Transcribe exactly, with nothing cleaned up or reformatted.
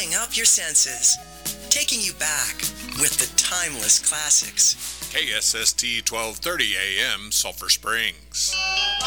Lighting up your senses. Taking you back with the timeless classics. K S S T twelve thirty A M, Sulphur Springs.